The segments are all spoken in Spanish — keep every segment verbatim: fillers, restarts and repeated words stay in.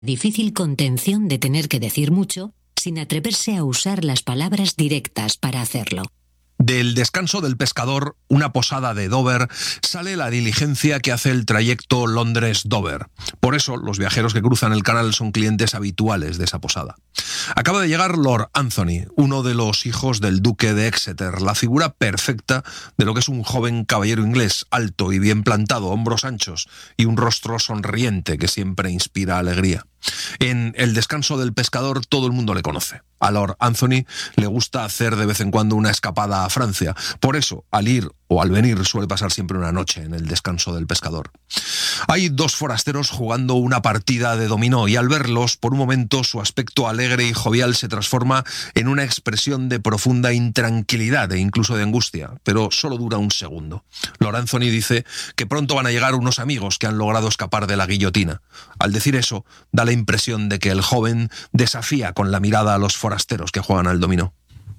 difícil contención de tener que decir mucho sin atreverse a usar las palabras directas para hacerlo. Del descanso del pescador, una posada de Dover, sale la diligencia que hace el trayecto Londres-Dover. Por eso, los viajeros que cruzan el canal son clientes habituales de esa posada. Acaba de llegar Lord Anthony, uno de los hijos del duque de Exeter, la figura perfecta de lo que es un joven caballero inglés, alto y bien plantado, hombros anchos y un rostro sonriente que siempre inspira alegría. En El descanso del pescador todo el mundo le conoce. A Lord Anthony le gusta hacer de vez en cuando una escapada a Francia. Por eso, al ir o al venir, suele pasar siempre una noche en El descanso del pescador. Hay dos forasteros jugando una partida de dominó y al verlos, por un momento, su aspecto alegre y jovial se transforma en una expresión de profunda intranquilidad e incluso de angustia, pero solo dura un segundo. Lord Anthony dice que pronto van a llegar unos amigos que han logrado escapar de la guillotina. Al decir eso, da la impresión de que el joven desafía con la mirada a los forasteros que juegan al dominó.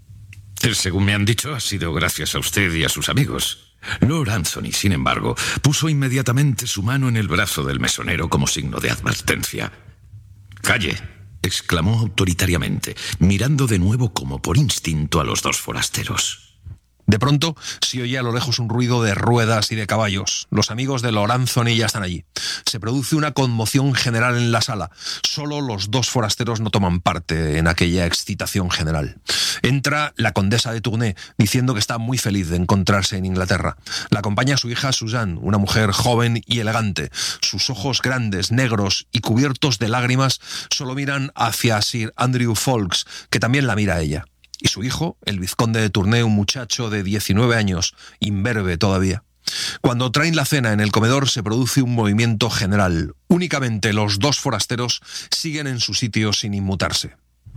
Según me han dicho, ha sido gracias a usted y a sus amigos. Lord Anthony, sin embargo, puso inmediatamente su mano en el brazo del mesonero como signo de advertencia. «¡Calle!», exclamó autoritariamente, mirando de nuevo como por instinto a los dos forasteros. De pronto se oye a lo lejos un ruido de ruedas y de caballos. Los amigos de Lord Anthony ya están allí. Se produce una conmoción general en la sala. Solo los dos forasteros no toman parte en aquella excitación general. Entra la condesa de Tournai diciendo que está muy feliz de encontrarse en Inglaterra. La acompaña su hija Suzanne, una mujer joven y elegante. Sus ojos grandes, negros y cubiertos de lágrimas solo miran hacia Sir Andrew Ffoulkes, que también la mira a ella. Y su hijo, el vizconde de Tournai, un muchacho de diecinueve años, imberbe todavía. Cuando traen la cena en el comedor se produce un movimiento general. Únicamente los dos forasteros siguen en su sitio sin inmutarse.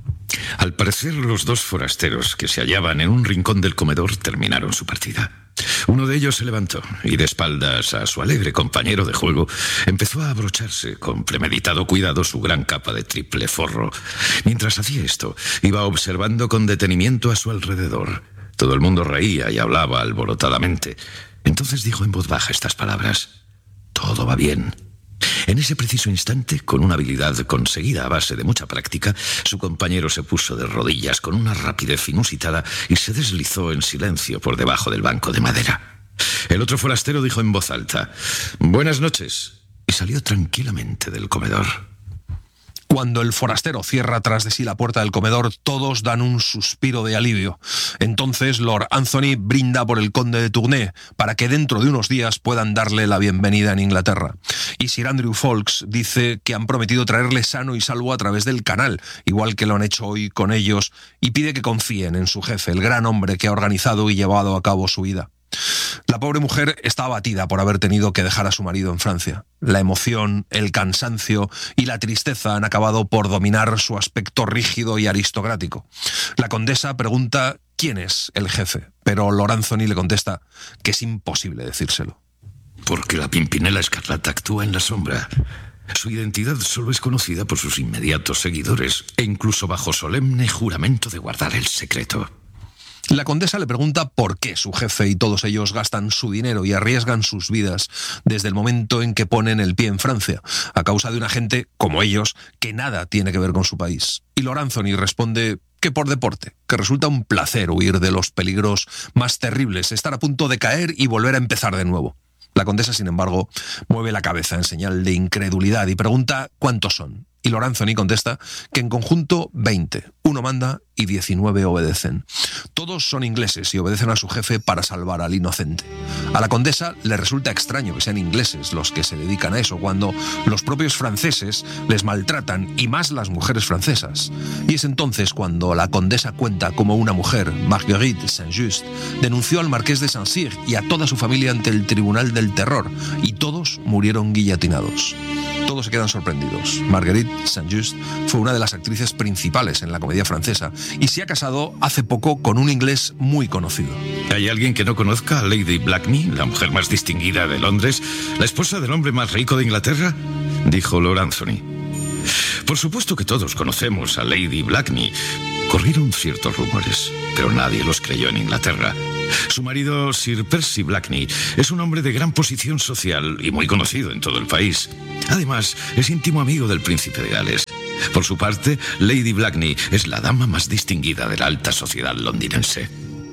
Al parecer, los dos forasteros que se hallaban en un rincón del comedor terminaron su partida. Uno de ellos se levantó y, de espaldas a su alegre compañero de juego, empezó a abrocharse con premeditado cuidado su gran capa de triple forro. Mientras hacía esto, iba observando con detenimiento a su alrededor. Todo el mundo reía y hablaba alborotadamente. Entonces dijo en voz baja estas palabras: «Todo va bien». En ese preciso instante, con una habilidad conseguida a base de mucha práctica, su compañero se puso de rodillas con una rapidez inusitada y se deslizó en silencio por debajo del banco de madera. El otro forastero dijo en voz alta: «Buenas noches», y salió tranquilamente del comedor. Cuando el forastero cierra tras de sí la puerta del comedor, todos dan un suspiro de alivio. Entonces Lord Anthony brinda por el conde de Tournai para que dentro de unos días puedan darle la bienvenida en Inglaterra. Y Sir Andrew Ffoulkes dice que han prometido traerle sano y salvo a través del canal, igual que lo han hecho hoy con ellos, y pide que confíen en su jefe, el gran hombre que ha organizado y llevado a cabo su vida. La pobre mujer está abatida por haber tenido que dejar a su marido en Francia. La emoción, el cansancio y la tristeza han acabado por dominar su aspecto rígido y aristocrático. La condesa pregunta quién es el jefe, pero Lord Anthony le contesta que es imposible decírselo. Porque la Pimpinela Escarlata actúa en la sombra. Su identidad solo es conocida por sus inmediatos seguidores, e incluso bajo solemne juramento de guardar el secreto. La condesa le pregunta por qué su jefe y todos ellos gastan su dinero y arriesgan sus vidas desde el momento en que ponen el pie en Francia, a causa de una gente, como ellos, que nada tiene que ver con su país. Y Lord Anthony responde que por deporte, que resulta un placer huir de los peligros más terribles, estar a punto de caer y volver a empezar de nuevo. La condesa, sin embargo, mueve la cabeza en señal de incredulidad y pregunta cuántos son. Y Lord Anthony contesta que en conjunto veinte. Uno manda y diecinueve obedecen. Todos son ingleses y obedecen a su jefe para salvar al inocente. A la condesa le resulta extraño que sean ingleses los que se dedican a eso, cuando los propios franceses les maltratan, y más las mujeres francesas. Y es entonces cuando la condesa cuenta cómo una mujer, Marguerite Saint-Just, denunció al marqués de Saint-Cyr y a toda su familia ante el Tribunal del Terror, y todos murieron guillotinados. Todos se quedan sorprendidos. Marguerite Saint-Just fue una de las actrices principales en la comedia francesa y se ha casado hace poco con un inglés muy conocido. ¿Hay alguien que no conozca a Lady Blakeney, la mujer más distinguida de Londres, la esposa del hombre más rico de Inglaterra?, dijo Lord Anthony. Por supuesto que todos conocemos a Lady Blakeney. Corrieron ciertos rumores, pero nadie los creyó en Inglaterra. Su marido, Sir Percy Blakeney, es un hombre de gran posición social y muy conocido en todo el país. Además, es íntimo amigo del príncipe de Gales. Por su parte, Lady Blakeney es la dama más distinguida de la alta sociedad londinense.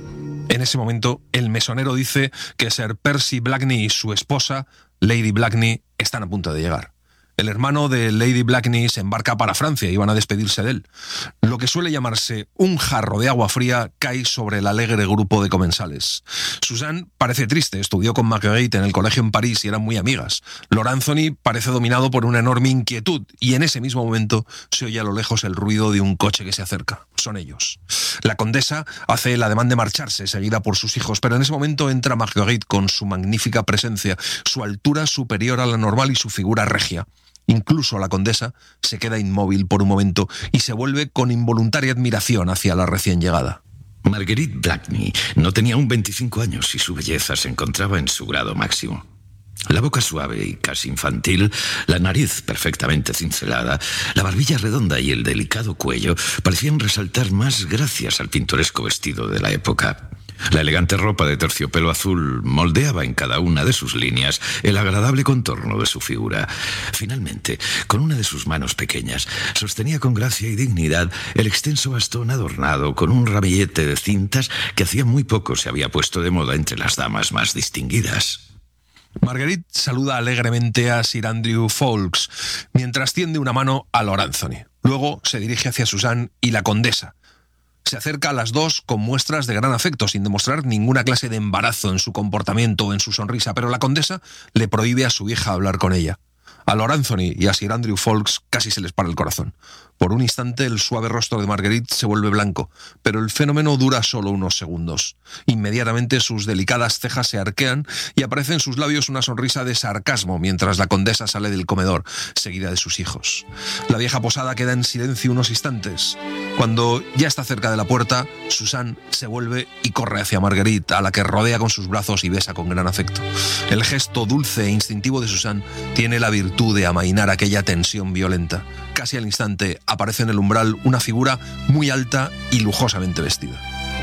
En ese momento, el mesonero dice que Sir Percy Blakeney y su esposa, Lady Blakeney, están a punto de llegar. El hermano de Lady Blakeney se embarca para Francia y van a despedirse de él. Lo que suele llamarse un jarro de agua fría cae sobre el alegre grupo de comensales. Suzanne parece triste, estudió con Marguerite en el colegio en París y eran muy amigas. Lord Anthony parece dominado por una enorme inquietud y en ese mismo momento se oye a lo lejos el ruido de un coche que se acerca. Son ellos. La condesa hace el ademán de marcharse, seguida por sus hijos, pero en ese momento entra Marguerite con su magnífica presencia, su altura superior a la normal y su figura regia. Incluso la condesa se queda inmóvil por un momento y se vuelve con involuntaria admiración hacia la recién llegada. Marguerite Blakeney no tenía aún veinticinco años y su belleza se encontraba en su grado máximo. La boca suave y casi infantil, la nariz perfectamente cincelada, la barbilla redonda y el delicado cuello parecían resaltar más gracias al pintoresco vestido de la época. La elegante ropa de terciopelo azul moldeaba en cada una de sus líneas el agradable contorno de su figura. Finalmente, con una de sus manos pequeñas, sostenía con gracia y dignidad el extenso bastón adornado con un ramillete de cintas que hacía muy poco se había puesto de moda entre las damas más distinguidas. Marguerite saluda alegremente a Sir Andrew Ffoulkes, mientras tiende una mano a Lord Anthony. Luego se dirige hacia Suzanne y la condesa. Se acerca a las dos con muestras de gran afecto, sin demostrar ninguna clase de embarazo en su comportamiento o en su sonrisa, pero la condesa le prohíbe a su hija hablar con ella. A Lord Anthony y a Sir Andrew Ffoulkes casi se les para el corazón. Por un instante el suave rostro de Marguerite se vuelve blanco, pero el fenómeno dura solo unos segundos. Inmediatamente sus delicadas cejas se arquean y aparece en sus labios una sonrisa de sarcasmo mientras la condesa sale del comedor, seguida de sus hijos. La vieja posada queda en silencio unos instantes. Cuando ya está cerca de la puerta, Suzanne se vuelve y corre hacia Marguerite, a la que rodea con sus brazos y besa con gran afecto. El gesto dulce e instintivo de Suzanne tiene la virtud de amainar aquella tensión violenta. Casi al instante aparece en el umbral una figura muy alta y lujosamente vestida.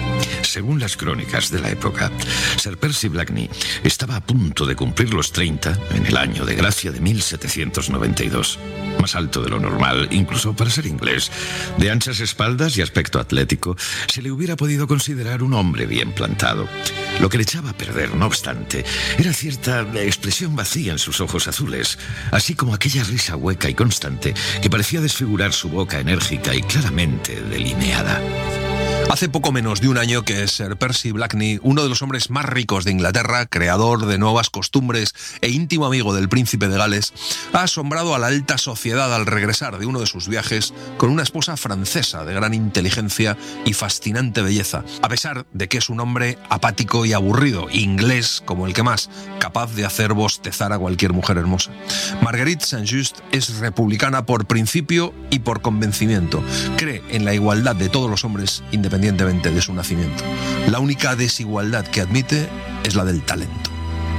Según las crónicas de la época, Sir Percy Blakeney estaba a punto de cumplir los treinta en el año de gracia de mil setecientos noventa y dos. Más alto de lo normal, incluso para ser inglés, de anchas espaldas y aspecto atlético, se le hubiera podido considerar un hombre bien plantado. Lo que le echaba a perder, no obstante, era cierta expresión vacía en sus ojos azules, así como aquella risa hueca y constante que parecía desfigurar su boca enérgica y claramente delineada. Hace poco menos de un año que Sir Percy Blakeney, uno de los hombres más ricos de Inglaterra, creador de nuevas costumbres e íntimo amigo del príncipe de Gales, ha asombrado a la alta sociedad al regresar de uno de sus viajes con una esposa francesa de gran inteligencia y fascinante belleza, a pesar de que es un hombre apático y aburrido, inglés como el que más, capaz de hacer bostezar a cualquier mujer hermosa. Marguerite Saint-Just es republicana por principio y por convencimiento. Cree en la igualdad de todos los hombres independientemente independientemente de su nacimiento. La única desigualdad que admite es la del talento.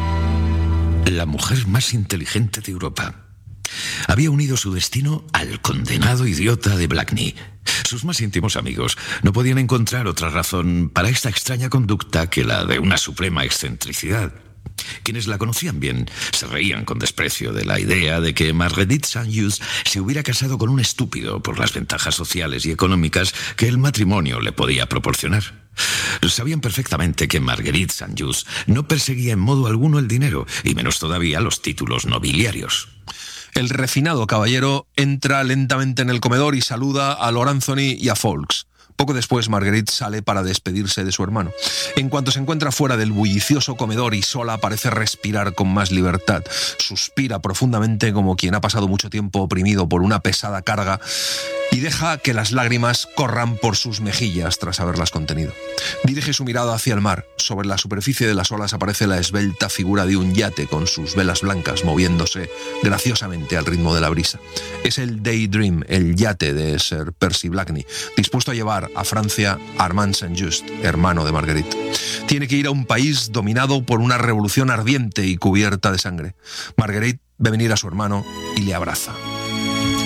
La mujer más inteligente de Europa había unido su destino al condenado idiota de Blakeney. Sus más íntimos amigos no podían encontrar otra razón para esta extraña conducta que la de una suprema excentricidad. Quienes la conocían bien se reían con desprecio de la idea de que Marguerite Saint-Just se hubiera casado con un estúpido por las ventajas sociales y económicas que el matrimonio le podía proporcionar. Sabían perfectamente que Marguerite Saint-Just no perseguía en modo alguno el dinero, y menos todavía los títulos nobiliarios. El refinado caballero entra lentamente en el comedor y saluda a Lord Anthony y a Ffoulkes. Poco después, Marguerite sale para despedirse de su hermano. En cuanto se encuentra fuera del bullicioso comedor y sola, parece respirar con más libertad. Suspira profundamente como quien ha pasado mucho tiempo oprimido por una pesada carga y deja que las lágrimas corran por sus mejillas tras haberlas contenido. Dirige su mirada hacia el mar. Sobre la superficie de las olas aparece la esbelta figura de un yate con sus velas blancas moviéndose graciosamente al ritmo de la brisa. Es el Daydream, el yate de Sir Percy Blakeney, dispuesto a llevar a Francia a Armand Saint-Just, hermano de Marguerite. Tiene que ir a un país dominado por una revolución ardiente y cubierta de sangre. Marguerite ve venir a su hermano y le abraza.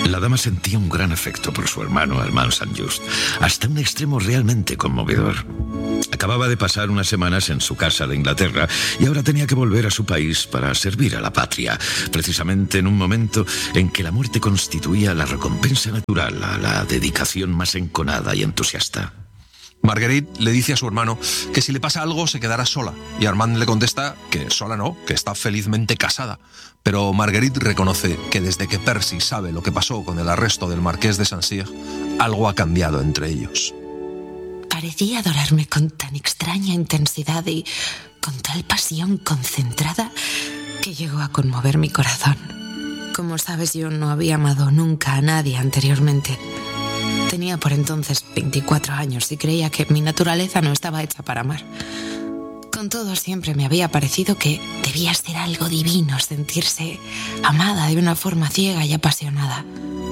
La dama sentía un gran afecto por su hermano Armand St-Just, hasta un extremo realmente conmovedor. Acababa de pasar unas semanas en su casa de Inglaterra y ahora tenía que volver a su país para servir a la patria, precisamente en un momento en que la muerte constituía la recompensa natural a la dedicación más enconada y entusiasta. Marguerite le dice a su hermano que si le pasa algo se quedará sola, y Armand le contesta que sola no, que está felizmente casada. Pero Marguerite reconoce que desde que Percy sabe lo que pasó con el arresto del marqués de Saint-Cyr, algo ha cambiado entre ellos. Parecía adorarme con tan extraña intensidad y con tal pasión concentrada que llegó a conmover mi corazón. Como sabes, yo no había amado nunca a nadie anteriormente. Tenía por entonces veinticuatro años y creía que mi naturaleza no estaba hecha para amar. Con todo, siempre me había parecido que debía ser algo divino sentirse amada de una forma ciega y apasionada.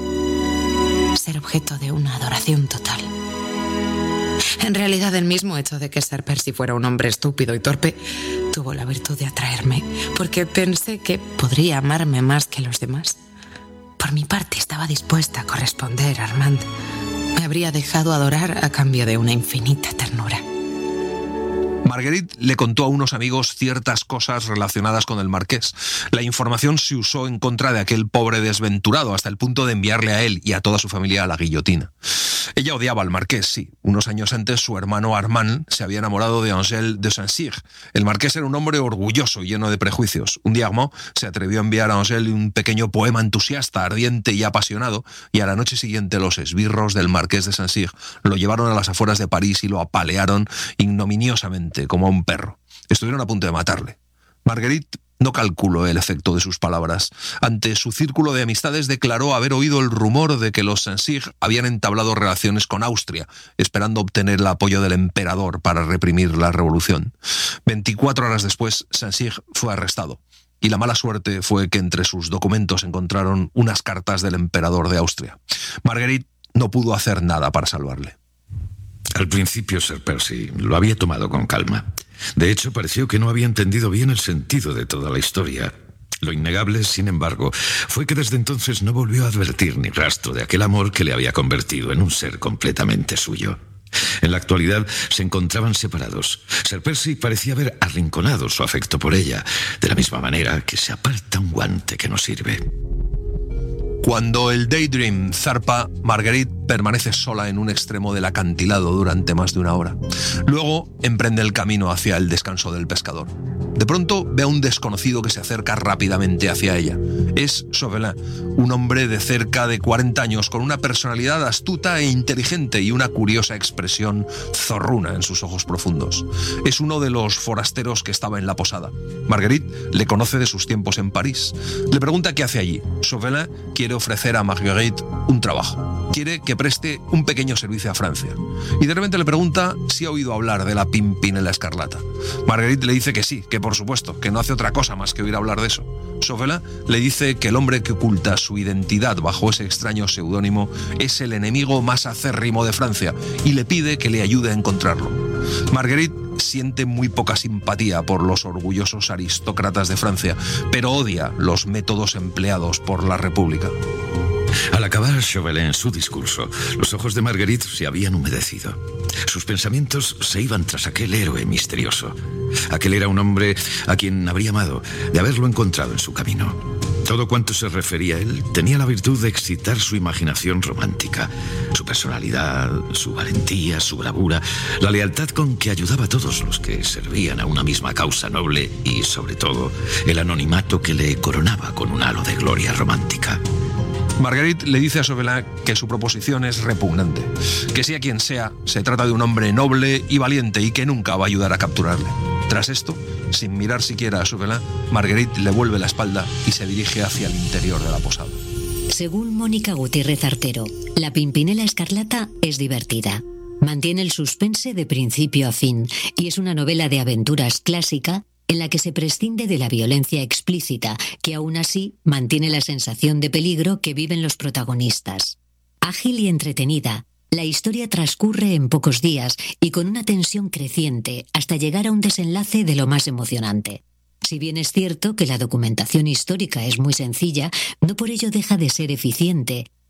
Ser objeto de una adoración total. En realidad, el mismo hecho de que Sir Percy fuera un hombre estúpido y torpe tuvo la virtud de atraerme, porque pensé que podría amarme más que los demás. Por mi parte, estaba dispuesta a corresponder a Armand. Me habría dejado adorar a cambio de una infinita ternura. Marguerite le contó a unos amigos ciertas cosas relacionadas con el marqués. La información se usó en contra de aquel pobre desventurado, hasta el punto de enviarle a él y a toda su familia a la guillotina. Ella odiaba al marqués, sí. Unos años antes su hermano Armand se había enamorado de Angèle de Saint-Cyr. El marqués era un hombre orgulloso y lleno de prejuicios. Un día Armand se atrevió a enviar a Angèle un pequeño poema entusiasta, ardiente y apasionado, y a la noche siguiente los esbirros del marqués de Saint-Cyr lo llevaron a las afueras de París y lo apalearon ignominiosamente como a un perro. Estuvieron a punto de matarle. Marguerite no calculó el efecto de sus palabras. Ante su círculo de amistades declaró haber oído el rumor de que los Saint-Cyr habían entablado relaciones con Austria, esperando obtener el apoyo del emperador para reprimir la revolución. Veinticuatro horas después, Saint-Cyr fue arrestado. Y la mala suerte fue que entre sus documentos encontraron unas cartas del emperador de Austria. Marguerite no pudo hacer nada para salvarle. Al principio, Sir Percy lo había tomado con calma. De hecho, pareció que no había entendido bien el sentido de toda la historia. Lo innegable, sin embargo, fue que desde entonces no volvió a advertir ni rastro de aquel amor que le había convertido en un ser completamente suyo. En la actualidad se encontraban separados. Sir Percy parecía haber arrinconado su afecto por ella, de la misma manera que se aparta un guante que no sirve. Cuando el Daydream zarpa, Marguerite permanece sola en un extremo del acantilado durante más de una hora. Luego emprende el camino hacia el descanso del pescador. De pronto ve a un desconocido que se acerca rápidamente hacia ella. Es Chauvelin, un hombre de cerca de cuarenta años con una personalidad astuta e inteligente y una curiosa expresión zorruna en sus ojos profundos. Es uno de los forasteros que estaba en la posada. Marguerite le conoce de sus tiempos en París. Le pregunta qué hace allí. Chauvelin quiere ofrecer a Marguerite un trabajo. Quiere que preste un pequeño servicio a Francia. Y de repente le pregunta si ha oído hablar de la Pimpinela Escarlata. Marguerite le dice que sí, que por supuesto, que no hace otra cosa más que oír hablar de eso. Chauvelin le dice que el hombre que oculta su identidad bajo ese extraño seudónimo es el enemigo más acérrimo de Francia y le pide que le ayude a encontrarlo. Marguerite siente muy poca simpatía por los orgullosos aristócratas de Francia, pero odia los métodos empleados por la República. Al acabar Chauvelin su discurso, los ojos de Marguerite se habían humedecido. Sus pensamientos se iban tras aquel héroe misterioso. Aquel era un hombre a quien habría amado de haberlo encontrado en su camino. Todo cuanto se refería a él tenía la virtud de excitar su imaginación romántica. Su personalidad, su valentía, su bravura, la lealtad con que ayudaba a todos los que servían a una misma causa noble y, sobre todo, el anonimato que le coronaba con un halo de gloria romántica. Marguerite le dice a Chauvelin que su proposición es repugnante, que sea quien sea, se trata de un hombre noble y valiente y que nunca va a ayudar a capturarle. Tras esto, sin mirar siquiera a Chauvelin, Marguerite le vuelve la espalda y se dirige hacia el interior de la posada. Según Mónica Gutiérrez Artero, La Pimpinela Escarlata es divertida. Mantiene el suspense de principio a fin y es una novela de aventuras clásica en la que se prescinde de la violencia explícita, que aún así mantiene la sensación de peligro que viven los protagonistas. Ágil y entretenida, la historia transcurre en pocos días y con una tensión creciente hasta llegar a un desenlace de lo más emocionante. Si bien es cierto que la documentación histórica es muy sencilla, no por ello deja de ser eficiente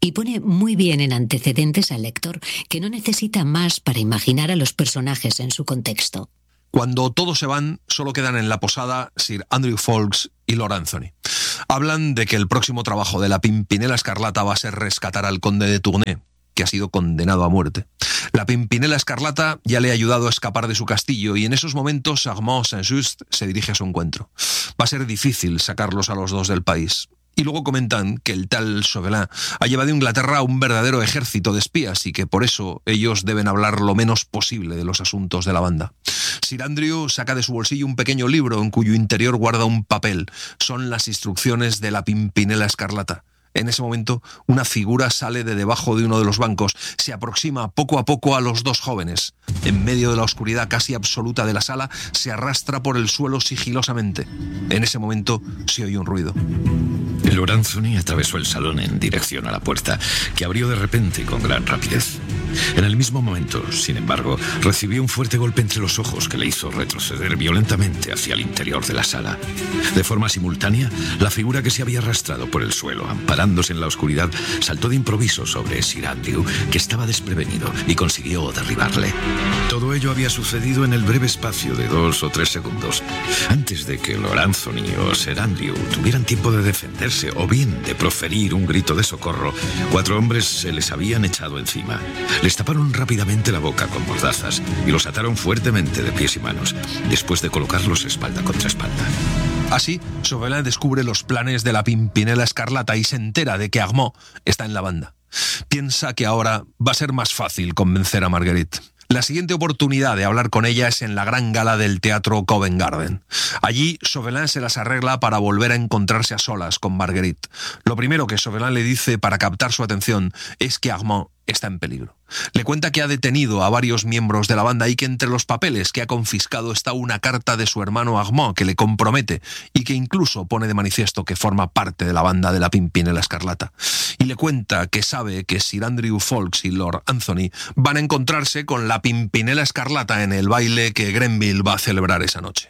y pone muy bien en antecedentes al lector, que no necesita más para imaginar a los personajes en su contexto. Cuando todos se van, solo quedan en la posada Sir Andrew Ffoulkes y Lord Anthony. Hablan de que el próximo trabajo de la Pimpinela Escarlata va a ser rescatar al conde de Tournai, que ha sido condenado a muerte. La Pimpinela Escarlata ya le ha ayudado a escapar de su castillo y en esos momentos Armand Saint-Just se dirige a su encuentro. Va a ser difícil sacarlos a los dos del país. Y luego comentan que el tal Chauvelin ha llevado a Inglaterra un verdadero ejército de espías y que por eso ellos deben hablar lo menos posible de los asuntos de la banda. Sir Andrew saca de su bolsillo un pequeño libro en cuyo interior guarda un papel. Son las instrucciones de la Pimpinela Escarlata. En ese momento, una figura sale de debajo de uno de los bancos, se aproxima poco a poco a los dos jóvenes. En medio de la oscuridad casi absoluta de la sala, se arrastra por el suelo sigilosamente. En ese momento, se oye un ruido. Lord Anthony atravesó el salón en dirección a la puerta, que abrió de repente con gran rapidez. En el mismo momento, sin embargo, recibió un fuerte golpe entre los ojos que le hizo retroceder violentamente hacia el interior de la sala. De forma simultánea, la figura que se había arrastrado por el suelo, amparándose en la oscuridad, saltó de improviso sobre Sir Andrew, que estaba desprevenido, y consiguió derribarle. Todo ello había sucedido en el breve espacio de dos o tres segundos, antes de que Lord Anthony o Sir Andrew tuvieran tiempo de defenderse o bien de proferir un grito de socorro. Cuatro hombres se les habían echado encima. Les taparon rápidamente la boca con mordazas y los ataron fuertemente de pies y manos, después de colocarlos espalda contra espalda. Así, Chauvelin descubre los planes de la Pimpinela Escarlata y se entera de que Armand está en la banda. Piensa que ahora va a ser más fácil convencer a Marguerite. La siguiente oportunidad de hablar con ella es en la gran gala del teatro Covent Garden. Allí, Chauvelin se las arregla para volver a encontrarse a solas con Marguerite. Lo primero que Chauvelin le dice para captar su atención es que Armand está en peligro. Le cuenta que ha detenido a varios miembros de la banda y que entre los papeles que ha confiscado está una carta de su hermano Armand que le compromete y que incluso pone de manifiesto que forma parte de la banda de la Pimpinela Escarlata. Y le cuenta que sabe que Sir Andrew Ffoulkes y Lord Anthony van a encontrarse con la Pimpinela Escarlata en el baile que Grenville va a celebrar esa noche.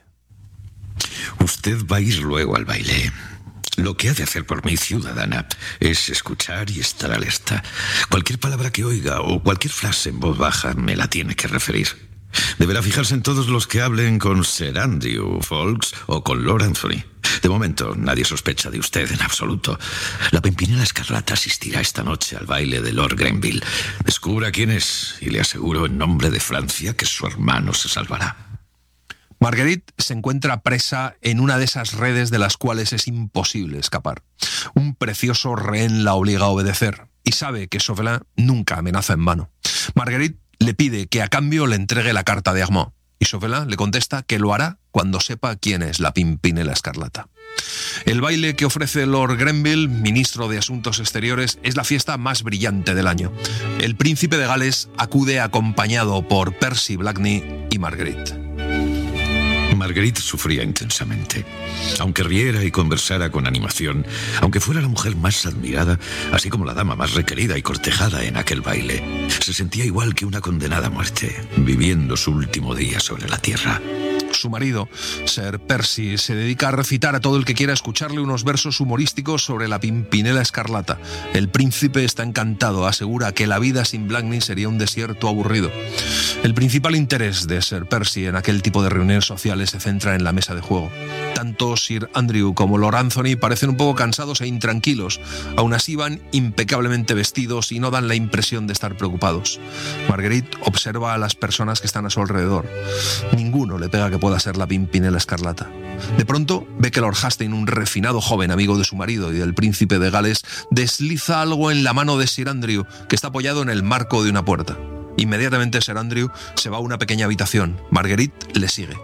Usted va a ir luego al baile. Lo que ha de hacer por mí, ciudadana, es escuchar y estar alerta. Cualquier palabra que oiga o cualquier frase en voz baja me la tiene que referir. Deberá fijarse en todos los que hablen con Sir Andrew Ffoulkes o con Lord Anthony. De momento, nadie sospecha de usted en absoluto. La Pimpinela Escarlata asistirá esta noche al baile de Lord Grenville. Descubra quién es y le aseguro en nombre de Francia que su hermano se salvará. Marguerite se encuentra presa en una de esas redes de las cuales es imposible escapar. Un precioso rehén la obliga a obedecer y sabe que Chauvelin nunca amenaza en vano. Marguerite le pide que a cambio le entregue la carta de Armand y Chauvelin le contesta que lo hará cuando sepa quién es la Pimpinela Escarlata. El baile que ofrece Lord Grenville, ministro de Asuntos Exteriores, es la fiesta más brillante del año. El príncipe de Gales acude acompañado por Percy Blakeney y Marguerite. Marguerite sufría intensamente. Aunque riera y conversara con animación, aunque fuera la mujer más admirada, así como la dama más requerida y cortejada en aquel baile, se sentía igual que una condenada a muerte, viviendo su último día sobre la tierra. Su marido, Sir Percy, se dedica a recitar a todo el que quiera escucharle unos versos humorísticos sobre la Pimpinela Escarlata. El príncipe está encantado, asegura que la vida sin Blakeney sería un desierto aburrido. El principal interés de Sir Percy en aquel tipo de reuniones sociales se centra en la mesa de juego. Tanto Sir Andrew como Lord Anthony parecen un poco cansados e intranquilos. Aún así van impecablemente vestidos y no dan la impresión de estar preocupados. Marguerite observa a las personas que están a su alrededor. Ninguno le pega que pueda ser la Pimpinela Escarlata. De pronto ve que Lord Hastings, un refinado joven amigo de su marido y del príncipe de Gales, desliza algo en la mano de Sir Andrew, que está apoyado en el marco de una puerta. Inmediatamente Sir Andrew se va a una pequeña habitación. Marguerite le sigue.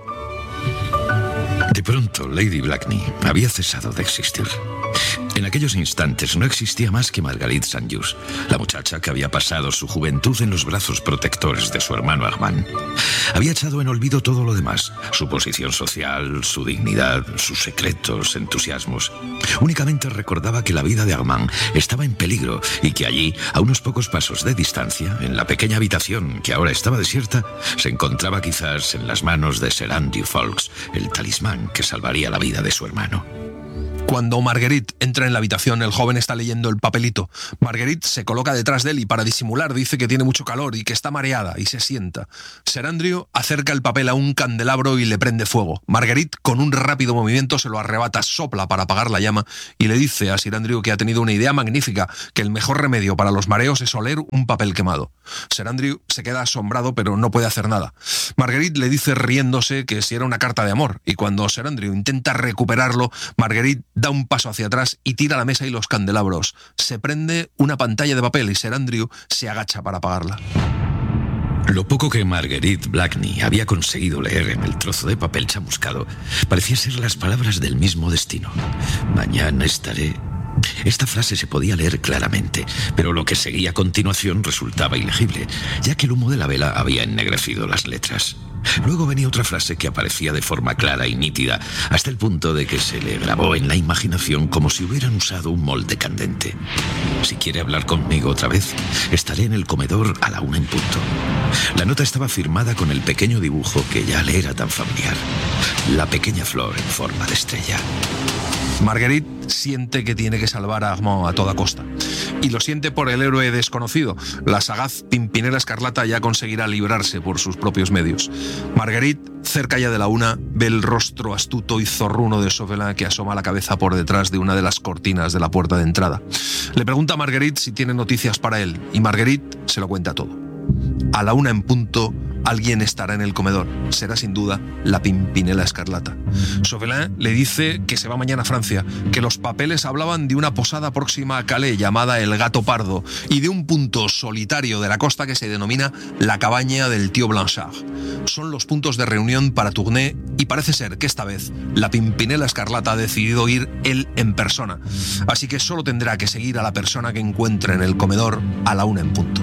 De pronto, Lady Blakeney había cesado de existir. En aquellos instantes no existía más que Marguerite Saint-Just, la muchacha que había pasado su juventud en los brazos protectores de su hermano Armand. Había echado en olvido todo lo demás, su posición social, su dignidad, sus secretos, entusiasmos. Únicamente recordaba que la vida de Armand estaba en peligro y que allí, a unos pocos pasos de distancia, en la pequeña habitación que ahora estaba desierta, se encontraba quizás en las manos de Sir Andrew Ffoulkes el talismán que salvaría la vida de su hermano. Cuando Marguerite entra en la habitación, el joven está leyendo el papelito. Marguerite se coloca detrás de él y para disimular dice que tiene mucho calor y que está mareada y se sienta. Sir Andrew acerca el papel a un candelabro y le prende fuego. Marguerite, con un rápido movimiento, se lo arrebata, sopla para apagar la llama y le dice a Sir Andrew que ha tenido una idea magnífica, que el mejor remedio para los mareos es oler un papel quemado. Sir Andrew se queda asombrado pero no puede hacer nada. Marguerite le dice riéndose que si era una carta de amor y cuando Sir Andrew intenta recuperarlo, Marguerite da un paso hacia atrás y tira la mesa y los candelabros. Se prende una pantalla de papel y Sir Andrew se agacha para apagarla. Lo poco que Marguerite Blakeney había conseguido leer en el trozo de papel chamuscado parecía ser las palabras del mismo destino. Mañana estaré... Esta frase se podía leer claramente, pero lo que seguía a continuación resultaba ilegible, ya que el humo de la vela había ennegrecido las letras. Luego venía otra frase que aparecía de forma clara y nítida, hasta el punto de que se le grabó en la imaginación como si hubieran usado un molde candente. Si quiere hablar conmigo otra vez, estaré en el comedor a la una en punto. La nota estaba firmada con el pequeño dibujo que ya le era tan familiar. La pequeña flor en forma de estrella. Marguerite siente que tiene que salvar a Armand a toda costa. Y lo siente por el héroe desconocido. La sagaz Pimpinela Escarlata ya conseguirá librarse por sus propios medios. Marguerite, cerca ya de la una, ve el rostro astuto y zorruno de Chauvelin que asoma la cabeza por detrás de una de las cortinas de la puerta de entrada. Le pregunta a Marguerite si tiene noticias para él, y Marguerite se lo cuenta todo. A la una en punto, alguien estará en el comedor. Será sin duda la Pimpinela Escarlata. Chauvelin le dice que se va mañana a Francia, que los papeles hablaban de una posada próxima a Calais llamada El Gato Pardo y de un punto solitario de la costa que se denomina la cabaña del tío Blanchard. Son los puntos de reunión para Tournai y parece ser que esta vez la Pimpinela Escarlata ha decidido ir él en persona. Así que solo tendrá que seguir a la persona que encuentre en el comedor a la una en punto.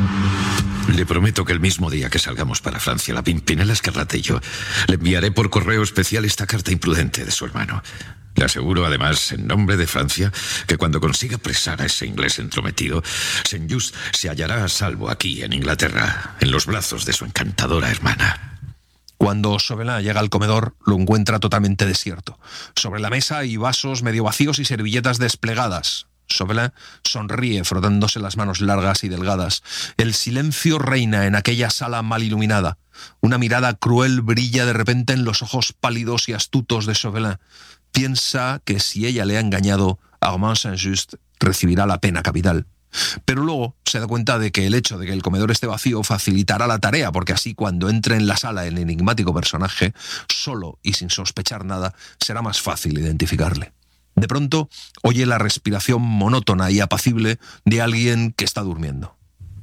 Le prometo que el mismo día que salgamos para Francia, la Pimpinela Escarlata y yo, le enviaré por correo especial esta carta imprudente de su hermano. Le aseguro, además, en nombre de Francia, que cuando consiga presar a ese inglés entrometido, Saint Just se hallará a salvo aquí, en Inglaterra, en los brazos de su encantadora hermana. Cuando Chauvelin llega al comedor, lo encuentra totalmente desierto. Sobre la mesa hay vasos medio vacíos y servilletas desplegadas. Chauvelin sonríe frotándose las manos largas y delgadas. El silencio reina en aquella sala mal iluminada. Una mirada cruel brilla de repente en los ojos pálidos y astutos de Chauvelin. Piensa que si ella le ha engañado, Armand Saint-Just recibirá la pena capital. Pero luego se da cuenta de que el hecho de que el comedor esté vacío facilitará la tarea, porque así cuando entre en la sala el enigmático personaje, solo y sin sospechar nada, será más fácil identificarle. De pronto, oye la respiración monótona y apacible de alguien que está durmiendo.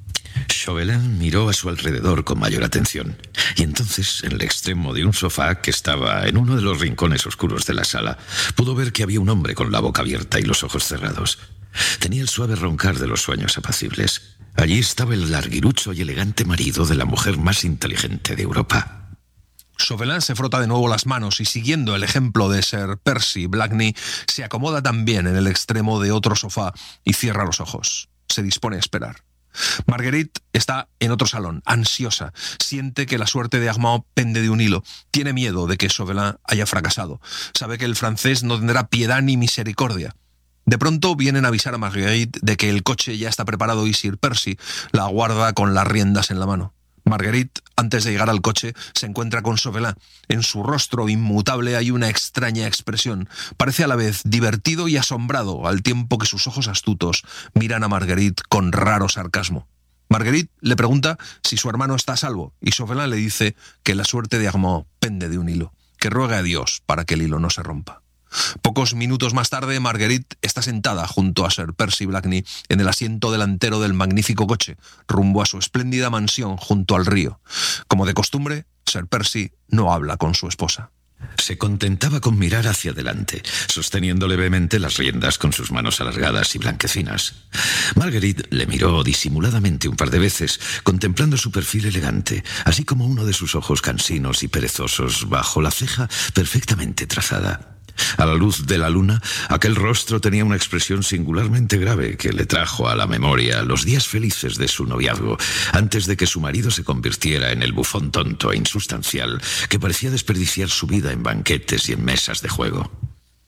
Chauvelin miró a su alrededor con mayor atención, y entonces, en el extremo de un sofá que estaba en uno de los rincones oscuros de la sala, pudo ver que había un hombre con la boca abierta y los ojos cerrados. Tenía el suave roncar de los sueños apacibles. Allí estaba el larguirucho y elegante marido de la mujer más inteligente de Europa. Chauvelin se frota de nuevo las manos y, siguiendo el ejemplo de Sir Percy Blakeney, se acomoda también en el extremo de otro sofá y cierra los ojos. Se dispone a esperar. Marguerite está en otro salón, ansiosa. Siente que la suerte de Armand pende de un hilo. Tiene miedo de que Chauvelin haya fracasado. Sabe que el francés no tendrá piedad ni misericordia. De pronto vienen a avisar a Marguerite de que el coche ya está preparado y Sir Percy la aguarda con las riendas en la mano. Marguerite, antes de llegar al coche, se encuentra con Chauvelin. En su rostro inmutable hay una extraña expresión. Parece a la vez divertido y asombrado, al tiempo que sus ojos astutos miran a Marguerite con raro sarcasmo. Marguerite le pregunta si su hermano está a salvo, y Chauvelin le dice que la suerte de Armand pende de un hilo, que ruega a Dios para que el hilo no se rompa. Pocos minutos más tarde, Marguerite está sentada junto a Sir Percy Blakeney en el asiento delantero del magnífico coche, rumbo a su espléndida mansión junto al río. Como de costumbre, Sir Percy no habla con su esposa. Se contentaba con mirar hacia adelante, sosteniendo levemente las riendas con sus manos alargadas y blanquecinas. Marguerite le miró disimuladamente un par de veces, contemplando su perfil elegante, así como uno de sus ojos cansinos y perezosos bajo la ceja perfectamente trazada. A la luz de la luna, aquel rostro tenía una expresión singularmente grave que le trajo a la memoria los días felices de su noviazgo, antes de que su marido se convirtiera en el bufón tonto e insustancial que parecía desperdiciar su vida en banquetes y en mesas de juego.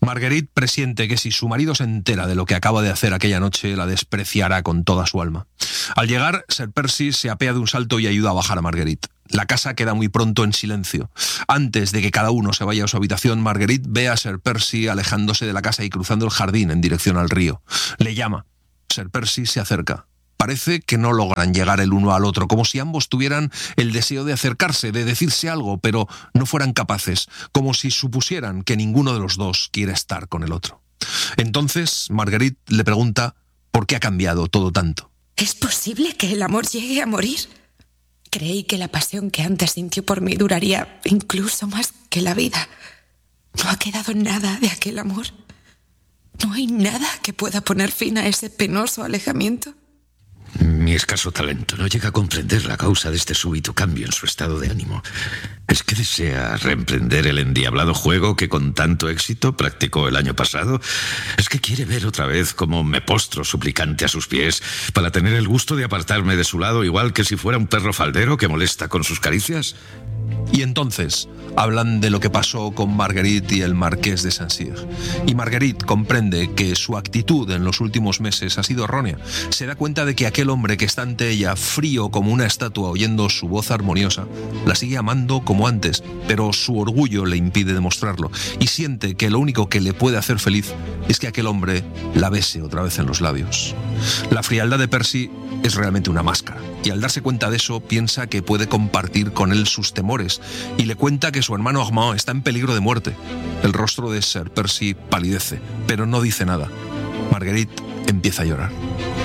Marguerite presiente que si su marido se entera de lo que acaba de hacer aquella noche, la despreciará con toda su alma. Al llegar, Sir Percy se apea de un salto y ayuda a bajar a Marguerite. La casa queda muy pronto en silencio. Antes de que cada uno se vaya a su habitación, Marguerite ve a Sir Percy alejándose de la casa y cruzando el jardín en dirección al río. Le llama. Sir Percy se acerca. Parece que no logran llegar el uno al otro, como si ambos tuvieran el deseo de acercarse, de decirse algo, pero no fueran capaces, como si supusieran que ninguno de los dos quiere estar con el otro. Entonces, Marguerite le pregunta por qué ha cambiado todo tanto. ¿Es posible que el amor llegue a morir? Creí que la pasión que antes sintió por mí duraría incluso más que la vida. ¿No ha quedado nada de aquel amor? ¿No hay nada que pueda poner fin a ese penoso alejamiento? Mi escaso talento no llega a comprender la causa de este súbito cambio en su estado de ánimo. ¿Es que desea reemprender el endiablado juego que con tanto éxito practicó el año pasado? ¿Es que quiere ver otra vez cómo me postro suplicante a sus pies para tener el gusto de apartarme de su lado igual que si fuera un perro faldero que molesta con sus caricias? Y entonces hablan de lo que pasó con Marguerite y el marqués de Saint-Cyr. Y Marguerite comprende que su actitud en los últimos meses ha sido errónea. Se da cuenta de que aquel hombre que está ante ella, frío como una estatua oyendo su voz armoniosa, la sigue amando como antes, pero su orgullo le impide demostrarlo. Y siente que lo único que le puede hacer feliz es que aquel hombre la bese otra vez en los labios. La frialdad de Percy es realmente una máscara. Y al darse cuenta de eso, piensa que puede compartir con él sus temores y le cuenta que su hermano Armand está en peligro de muerte. El rostro de Sir Percy palidece, pero no dice nada. Marguerite empieza a llorar.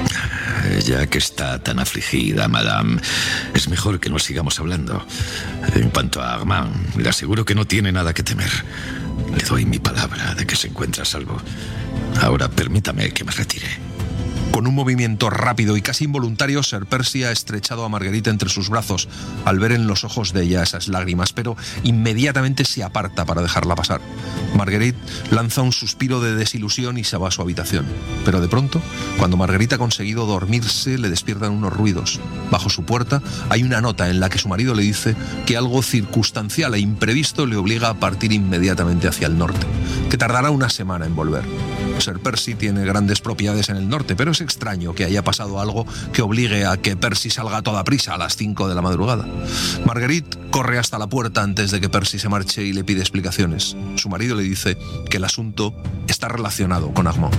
Ya que está tan afligida, madame, es mejor que no sigamos hablando. En cuanto a Armand, le aseguro que no tiene nada que temer. Le doy mi palabra de que se encuentra a salvo. Ahora permítame que me retire. Con un movimiento rápido y casi involuntario, Sir Percy ha estrechado a Marguerite entre sus brazos al ver en los ojos de ella esas lágrimas, pero inmediatamente se aparta para dejarla pasar. Marguerite lanza un suspiro de desilusión y se va a su habitación. Pero de pronto, cuando Marguerite ha conseguido dormirse, le despiertan unos ruidos. Bajo su puerta hay una nota en la que su marido le dice que algo circunstancial e imprevisto le obliga a partir inmediatamente hacia el norte, que tardará una semana en volver. Sir Percy tiene grandes propiedades en el norte, pero es extraño que haya pasado algo que obligue a que Percy salga a toda prisa a las cinco de la madrugada. Marguerite corre hasta la puerta antes de que Percy se marche y le pide explicaciones. Su marido le dice que el asunto está relacionado con Armand.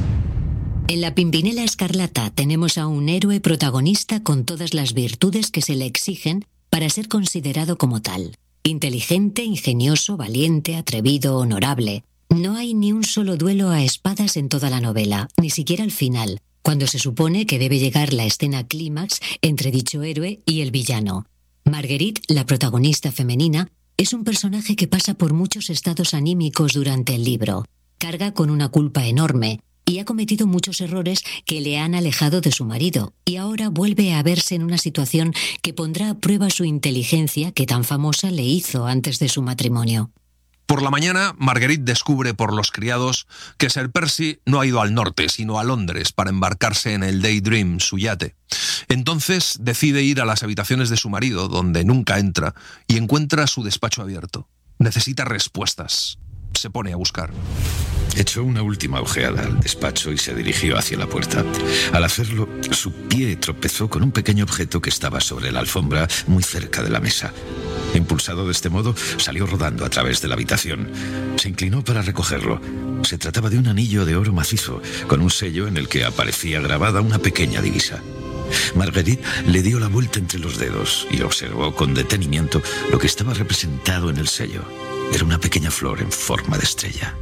En La Pimpinela Escarlata tenemos a un héroe protagonista con todas las virtudes que se le exigen para ser considerado como tal. Inteligente, ingenioso, valiente, atrevido, honorable. No hay ni un solo duelo a espadas en toda la novela, ni siquiera al final, cuando se supone que debe llegar la escena clímax entre dicho héroe y el villano. Marguerite, la protagonista femenina, es un personaje que pasa por muchos estados anímicos durante el libro. Carga con una culpa enorme y ha cometido muchos errores que le han alejado de su marido, y ahora vuelve a verse en una situación que pondrá a prueba su inteligencia que tan famosa le hizo antes de su matrimonio. Por la mañana, Marguerite descubre por los criados que Sir Percy no ha ido al norte, sino a Londres para embarcarse en el Daydream, su yate. Entonces decide ir a las habitaciones de su marido, donde nunca entra, y encuentra su despacho abierto. Necesita respuestas. Se pone a buscar. Echó una última ojeada al despacho y se dirigió hacia la puerta. Al hacerlo, su pie tropezó con un pequeño objeto que estaba sobre la alfombra muy cerca de la mesa. Impulsado de este modo, salió rodando a través de la habitación. Se inclinó para recogerlo. Se trataba de un anillo de oro macizo, con un sello en el que aparecía grabada una pequeña divisa. Marguerite le dio la vuelta entre los dedos y observó con detenimiento lo que estaba representado en el sello. Era una pequeña flor en forma de estrella.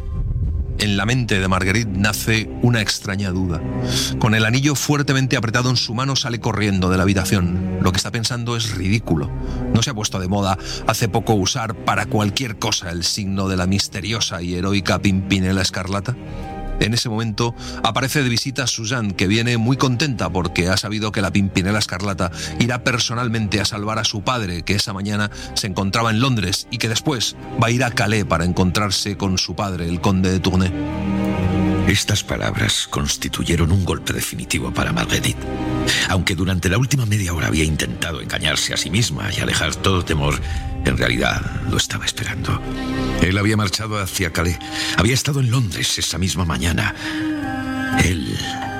En la mente de Marguerite nace una extraña duda. Con el anillo fuertemente apretado en su mano sale corriendo de la habitación. Lo que está pensando es ridículo. ¿No se ha puesto de moda hace poco usar para cualquier cosa el signo de la misteriosa y heroica Pimpinela Escarlata? En ese momento aparece de visita Suzanne, que viene muy contenta porque ha sabido que la Pimpinela Escarlata irá personalmente a salvar a su padre, que esa mañana se encontraba en Londres, y que después va a ir a Calais para encontrarse con su padre, el conde de Tournai. Estas palabras constituyeron un golpe definitivo para Marguerite. Aunque durante la última media hora había intentado engañarse a sí misma y alejar todo temor, en realidad lo estaba esperando. Él había marchado hacia Calais. Había estado en Londres esa misma mañana. Él...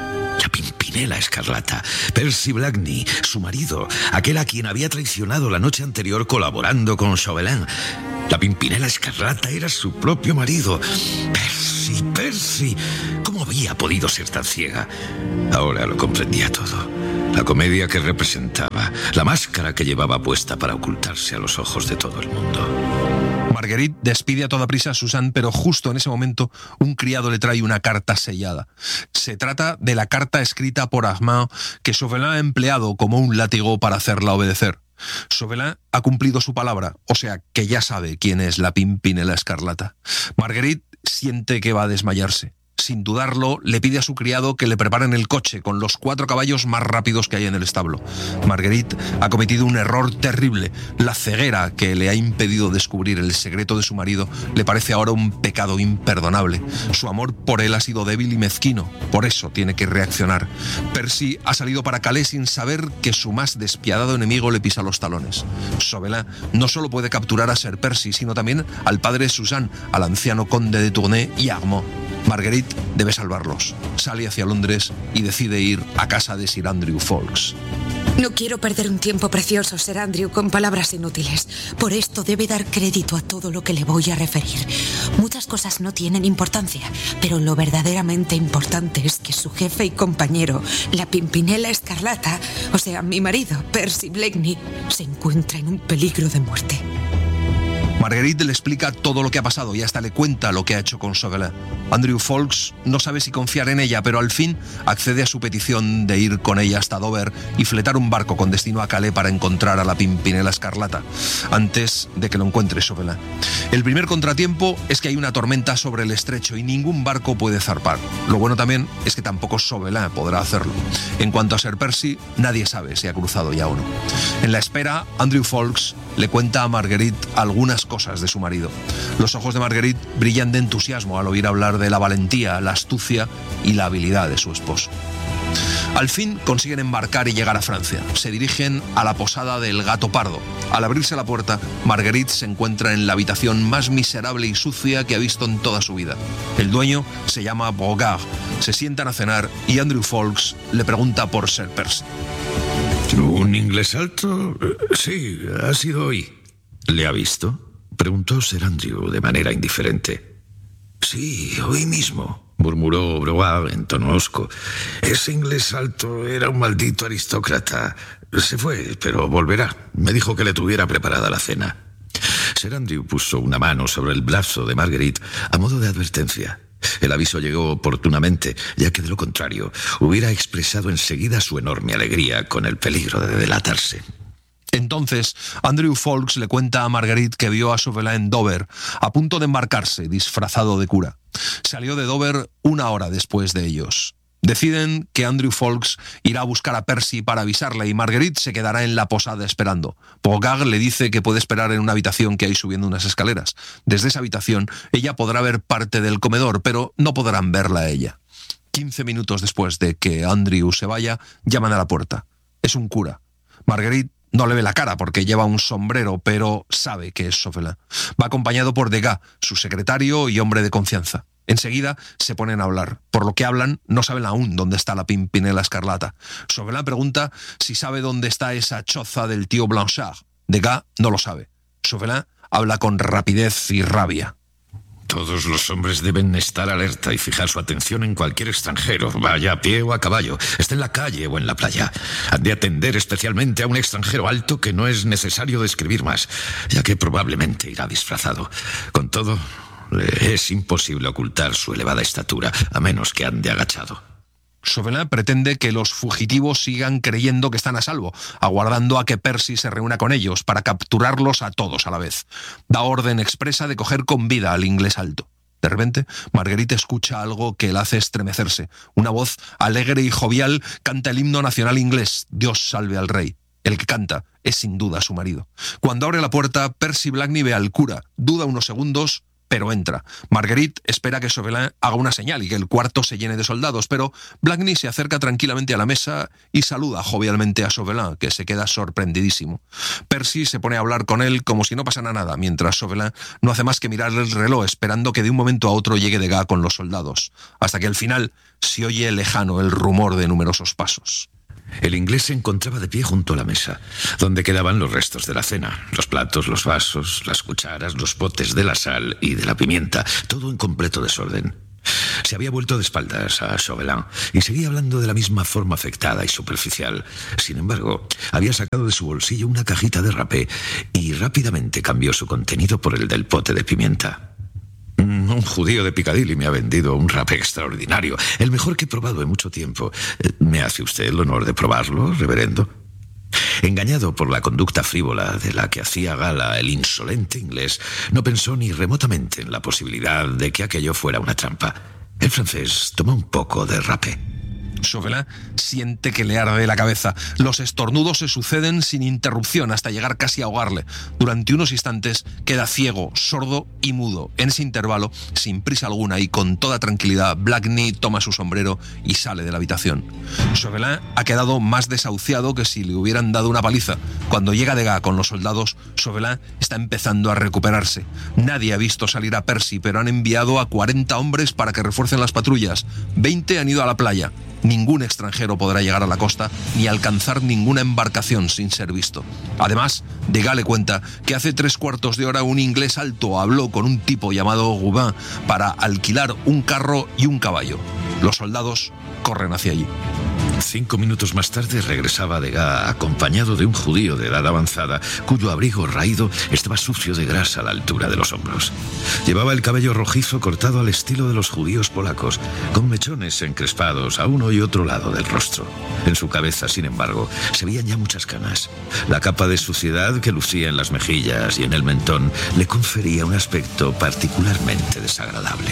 La Pimpinela Escarlata, Percy Blakeney, su marido, aquel a quien había traicionado la noche anterior colaborando con Chauvelin. La Pimpinela Escarlata era su propio marido. Percy, Percy, ¿cómo había podido ser tan ciega? Ahora lo comprendía todo. La comedia que representaba, la máscara que llevaba puesta para ocultarse a los ojos de todo el mundo. Marguerite despide a toda prisa a Suzanne, pero justo en ese momento un criado le trae una carta sellada. Se trata de la carta escrita por Armand que Chauvelin ha empleado como un látigo para hacerla obedecer. Chauvelin ha cumplido su palabra, o sea que ya sabe quién es la Pimpinela Escarlata. Marguerite siente que va a desmayarse. Sin dudarlo, le pide a su criado que le preparen el coche con los cuatro caballos más rápidos que hay en el establo. Marguerite ha cometido un error terrible. La ceguera que le ha impedido descubrir el secreto de su marido le parece ahora un pecado imperdonable. Su amor por él ha sido débil y mezquino. Por eso tiene que reaccionar. Percy ha salido para Calais sin saber que su más despiadado enemigo le pisa los talones. Chauvelin no solo puede capturar a Sir Percy, sino también al padre de Suzanne, al anciano conde de Tournai y Armand. Marguerite debe salvarlos. Sale hacia Londres y decide ir a casa de Sir Andrew Ffoulkes. No quiero perder un tiempo precioso, Sir Andrew, con palabras inútiles. Por esto debe dar crédito a todo lo que le voy a referir. Muchas cosas no tienen importancia, pero lo verdaderamente importante es que su jefe y compañero, la Pimpinela Escarlata, o sea, mi marido, Percy Blakeney, se encuentra en un peligro de muerte. Marguerite le explica todo lo que ha pasado y hasta le cuenta lo que ha hecho con Chauvelin. Andrew Ffoulkes no sabe si confiar en ella, pero al fin accede a su petición de ir con ella hasta Dover y fletar un barco con destino a Calais para encontrar a la Pimpinela Escarlata, antes de que lo encuentre Chauvelin. El primer contratiempo es que hay una tormenta sobre el estrecho y ningún barco puede zarpar. Lo bueno también es que tampoco Chauvelin podrá hacerlo. En cuanto a Sir Percy, nadie sabe si ha cruzado ya o no. En la espera, Andrew Ffoulkes le cuenta a Marguerite algunas cosas de su marido. Los ojos de Marguerite brillan de entusiasmo al oír hablar de la valentía, la astucia y la habilidad de su esposo. Al fin consiguen embarcar y llegar a Francia. Se dirigen a la posada del Gato Pardo. Al abrirse la puerta, Marguerite se encuentra en la habitación más miserable y sucia que ha visto en toda su vida. El dueño se llama Brogard. Se sientan a cenar y Andrew Ffoulkes le pregunta por Sir Percy. ¿Un inglés alto? Sí, ha sido hoy. ¿Le ha visto?, preguntó Sir Andrew de manera indiferente. Sí, hoy mismo, murmuró Brogard en tono hosco. Ese inglés alto era un maldito aristócrata. Se fue, pero volverá. Me dijo que le tuviera preparada la cena. Sir Andrew puso una mano sobre el brazo de Marguerite a modo de advertencia. El aviso llegó oportunamente, ya que de lo contrario hubiera expresado enseguida su enorme alegría con el peligro de delatarse. Entonces, Andrew Ffoulkes le cuenta a Marguerite que vio a Chauvelin en Dover, a punto de embarcarse, disfrazado de cura. Salió de Dover una hora después de ellos. Deciden que Andrew Ffoulkes irá a buscar a Percy para avisarle y Marguerite se quedará en la posada esperando. Brogard le dice que puede esperar en una habitación que hay subiendo unas escaleras. Desde esa habitación, ella podrá ver parte del comedor, pero no podrán verla a ella. Quince minutos después de que Andrew se vaya, llaman a la puerta. Es un cura. Marguerite no le ve la cara porque lleva un sombrero, pero sabe que es Chauvelin. Va acompañado por Degas, su secretario y hombre de confianza. Enseguida se ponen a hablar. Por lo que hablan, no saben aún dónde está la Pimpinela Escarlata. Chauvelin pregunta si sabe dónde está esa choza del tío Blanchard. Degas no lo sabe. Chauvelin habla con rapidez y rabia. Todos los hombres deben estar alerta y fijar su atención en cualquier extranjero, vaya a pie o a caballo, esté en la calle o en la playa. Han de atender especialmente a un extranjero alto que no es necesario describir más, ya que probablemente irá disfrazado. Con todo, es imposible ocultar su elevada estatura, a menos que ande agachado. Chauvelin pretende que los fugitivos sigan creyendo que están a salvo, aguardando a que Percy se reúna con ellos para capturarlos a todos a la vez. Da orden expresa de coger con vida al inglés alto. De repente, Marguerite escucha algo que la hace estremecerse. Una voz alegre y jovial canta el himno nacional inglés, Dios salve al rey. El que canta es sin duda su marido. Cuando abre la puerta, Percy Blakeney ve al cura, duda unos segundos pero entra. Marguerite espera que Chauvelin haga una señal y que el cuarto se llene de soldados, pero Blakeney se acerca tranquilamente a la mesa y saluda jovialmente a Chauvelin, que se queda sorprendidísimo. Percy se pone a hablar con él como si no pasara nada, mientras Chauvelin no hace más que mirar el reloj, esperando que de un momento a otro llegue Degas con los soldados, hasta que al final se oye lejano el rumor de numerosos pasos. El inglés se encontraba de pie junto a la mesa, donde quedaban los restos de la cena, los platos, los vasos, las cucharas, los botes de la sal y de la pimienta, todo en completo desorden. Se había vuelto de espaldas a Chauvelin y seguía hablando de la misma forma afectada y superficial. Sin embargo, había sacado de su bolsillo una cajita de rapé y rápidamente cambió su contenido por el del pote de pimienta. Un judío de Piccadilly me ha vendido un rapé extraordinario, el mejor que he probado en mucho tiempo. ¿Me hace usted el honor de probarlo, reverendo? Engañado por la conducta frívola de la que hacía gala el insolente inglés, no pensó ni remotamente en la posibilidad de que aquello fuera una trampa. El francés tomó un poco de rapé. Chauvelin siente que le arde la cabeza. Los estornudos se suceden sin interrupción hasta llegar casi a ahogarle. Durante unos instantes queda ciego, sordo y mudo. En ese intervalo, sin prisa alguna y con toda tranquilidad, Blakeney toma su sombrero y sale de la habitación. Chauvelin ha quedado más desahuciado que si le hubieran dado una paliza. Cuando llega Degas con los soldados, Chauvelin está empezando a recuperarse. Nadie ha visto salir a Percy, pero han enviado a cuarenta hombres para que refuercen las patrullas. veinte han ido a la playa. Ningún extranjero podrá llegar a la costa ni alcanzar ninguna embarcación sin ser visto. Además, Degas le cuenta que hace tres cuartos de hora un inglés alto habló con un tipo llamado Goubin para alquilar un carro y un caballo. Los soldados corren hacia allí. Cinco minutos más tarde regresaba Degas acompañado de un judío de edad avanzada cuyo abrigo raído estaba sucio de grasa a la altura de los hombros. Llevaba el cabello rojizo cortado al estilo de los judíos polacos, con mechones encrespados a uno y otro lado del rostro. En su cabeza, sin embargo, se veían ya muchas canas. La capa de suciedad que lucía en las mejillas y en el mentón le confería un aspecto particularmente desagradable.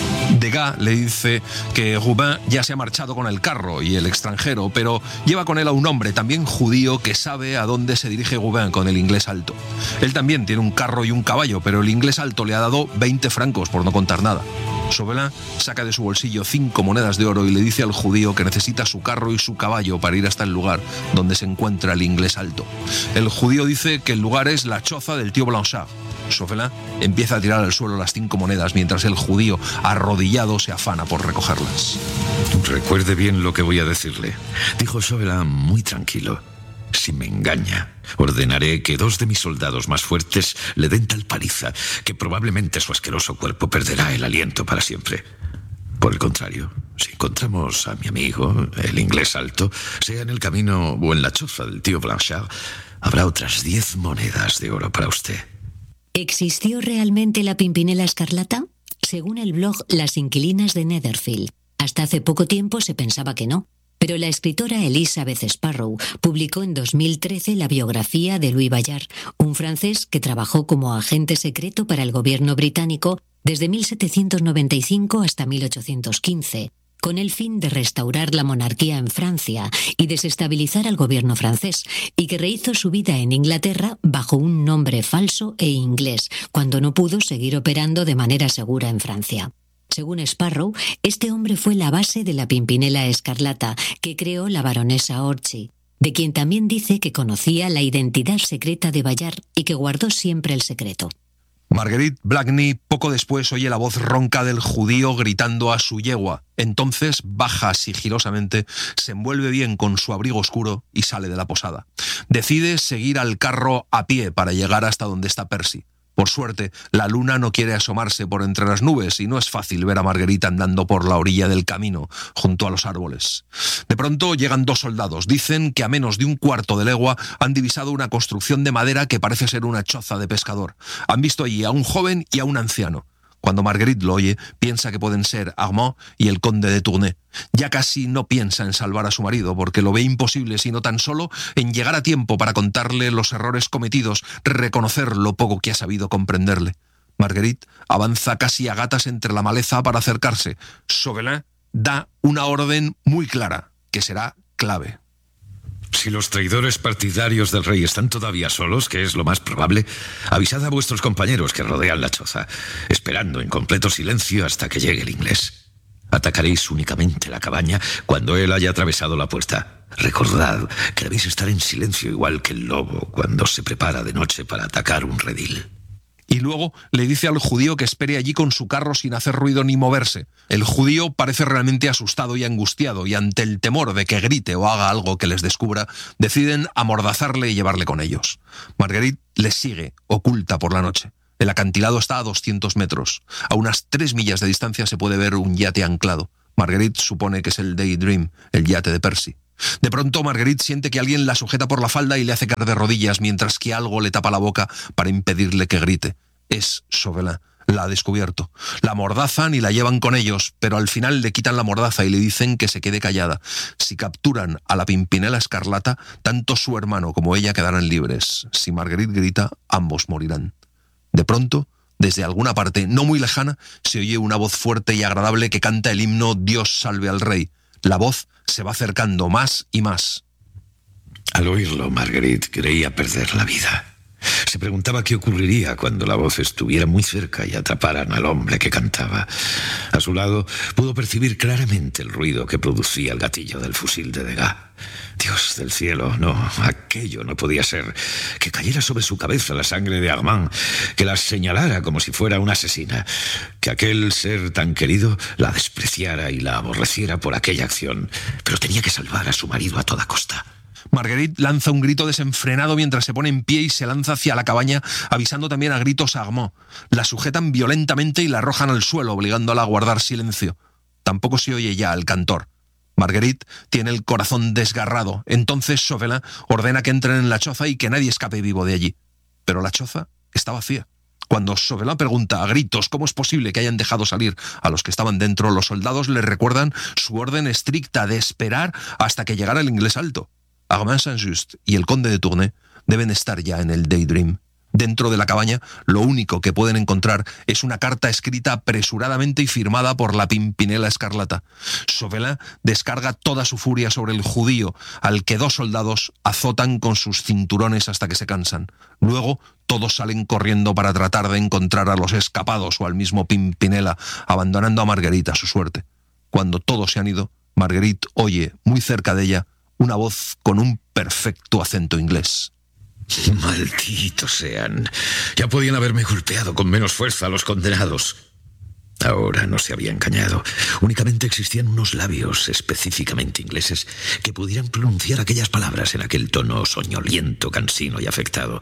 Degas le dice que Goubin ya se ha marchado con el carro y el extranjero, pero lleva con él a un hombre también judío que sabe a dónde se dirige Goubin con el inglés alto. Él también tiene un carro y un caballo, pero el inglés alto le ha dado veinte francos por no contar nada. Chauvelin saca de su bolsillo cinco monedas de oro y le dice al judío que necesita su carro y su caballo para ir hasta el lugar donde se encuentra el inglés alto. El judío dice que el lugar es la choza del tío Blanchard. Chauvelin empieza a tirar al suelo las cinco monedas mientras el judío, arrodillado, se afana por recogerlas. Recuerde bien lo que voy a decirle, dijo Chauvelin muy tranquilo. Si me engaña, ordenaré que dos de mis soldados más fuertes le den tal paliza que probablemente su asqueroso cuerpo perderá el aliento para siempre. Por el contrario, si encontramos a mi amigo, el inglés alto, sea en el camino o en la choza del tío Blanchard, habrá otras diez monedas de oro para usted. ¿Existió realmente la Pimpinela Escarlata? Según el blog Las Inquilinas de Netherfield, hasta hace poco tiempo se pensaba que no. Pero la escritora Elizabeth Sparrow publicó en dos mil trece la biografía de Louis Bayard, un francés que trabajó como agente secreto para el gobierno británico desde mil setecientos noventa y cinco hasta mil ochocientos quince, con el fin de restaurar la monarquía en Francia y desestabilizar al gobierno francés, y que rehizo su vida en Inglaterra bajo un nombre falso e inglés, cuando no pudo seguir operando de manera segura en Francia. Según Sparrow, este hombre fue la base de la Pimpinela Escarlata que creó la baronesa Orczy, de quien también dice que conocía la identidad secreta de Bayard y que guardó siempre el secreto. Marguerite Blakeney poco después oye la voz ronca del judío gritando a su yegua. Entonces baja sigilosamente, se envuelve bien con su abrigo oscuro y sale de la posada. Decide seguir al carro a pie para llegar hasta donde está Percy. Por suerte, la luna no quiere asomarse por entre las nubes y no es fácil ver a Marguerite andando por la orilla del camino, junto a los árboles. De pronto llegan dos soldados. Dicen que a menos de un cuarto de legua han divisado una construcción de madera que parece ser una choza de pescador. Han visto allí a un joven y a un anciano. Cuando Marguerite lo oye, piensa que pueden ser Armand y el conde de Tournai. Ya casi no piensa en salvar a su marido, porque lo ve imposible, sino tan solo en llegar a tiempo para contarle los errores cometidos, reconocer lo poco que ha sabido comprenderle. Marguerite avanza casi a gatas entre la maleza para acercarse. Chauvelin da una orden muy clara, que será clave. Si los traidores partidarios del rey están todavía solos, que es lo más probable, avisad a vuestros compañeros que rodean la choza, esperando en completo silencio hasta que llegue el inglés. Atacaréis únicamente la cabaña cuando él haya atravesado la puerta. Recordad que debéis estar en silencio igual que el lobo cuando se prepara de noche para atacar un redil. Y luego le dice al judío que espere allí con su carro sin hacer ruido ni moverse. El judío parece realmente asustado y angustiado, y ante el temor de que grite o haga algo que les descubra, deciden amordazarle y llevarle con ellos. Marguerite les sigue, oculta por la noche. El acantilado está a doscientos metros. A unas tres millas de distancia se puede ver un yate anclado. Marguerite supone que es el Daydream, el yate de Percy. De pronto, Marguerite siente que alguien la sujeta por la falda y le hace caer de rodillas, mientras que algo le tapa la boca para impedirle que grite. Es Chauvelin. La ha descubierto. La amordazan y la llevan con ellos, pero al final le quitan la mordaza y le dicen que se quede callada. Si capturan a la Pimpinela Escarlata, tanto su hermano como ella quedarán libres. Si Marguerite grita, ambos morirán. De pronto, desde alguna parte no muy lejana, se oye una voz fuerte y agradable que canta el himno Dios salve al rey. La voz se va acercando más y más. Al oírlo, Marguerite creía perder la vida. Se preguntaba qué ocurriría cuando la voz estuviera muy cerca y atraparan al hombre que cantaba. A su lado pudo percibir claramente el ruido que producía el gatillo del fusil de Degas. Dios del cielo, no, aquello no podía ser. Que cayera sobre su cabeza la sangre de Armand, que la señalara como si fuera una asesina, que aquel ser tan querido la despreciara y la aborreciera por aquella acción. Pero tenía que salvar a su marido a toda costa. Marguerite lanza un grito desenfrenado mientras se pone en pie y se lanza hacia la cabaña, avisando también a gritos a Armand. La sujetan violentamente y la arrojan al suelo, obligándola a guardar silencio. Tampoco se oye ya el cantor. Marguerite tiene el corazón desgarrado. Entonces Chauvelin ordena que entren en la choza y que nadie escape vivo de allí. Pero la choza está vacía. Cuando Chauvelin pregunta a gritos cómo es posible que hayan dejado salir a los que estaban dentro, los soldados le recuerdan su orden estricta de esperar hasta que llegara el inglés alto. Armand Saint-Just y el conde de Tournai deben estar ya en el Daydream. Dentro de la cabaña, lo único que pueden encontrar es una carta escrita apresuradamente y firmada por la Pimpinela Escarlata. Chauvelin descarga toda su furia sobre el judío, al que dos soldados azotan con sus cinturones hasta que se cansan. Luego, todos salen corriendo para tratar de encontrar a los escapados o al mismo Pimpinela, abandonando a Marguerite a su suerte. Cuando todos se han ido, Marguerite oye, muy cerca de ella, una voz con un perfecto acento inglés. Malditos sean. Ya podían haberme golpeado con menos fuerza a los condenados. Ahora no se había engañado. Únicamente existían unos labios específicamente ingleses que pudieran pronunciar aquellas palabras en aquel tono soñoliento, cansino y afectado.